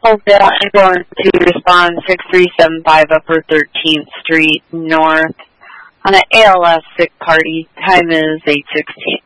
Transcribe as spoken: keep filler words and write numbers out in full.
Okay, I'm going to respond six three seven five Upper thirteenth Street North on an A L S sick party. Time is eight sixteen.